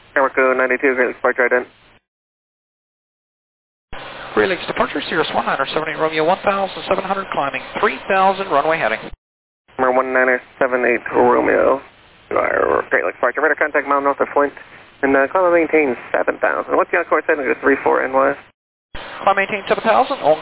Airco 92, Great Lakes Departure ident. Great Lakes Departure, Cirrus 1978 Romeo 1700, climbing 3000, runway heading. Number 1978 Romeo. Great Lakes Departure, radar contact mile north of Flint, and climb and maintain 7000. What's the on-course heading to 34 NY? Climb maintain 7000,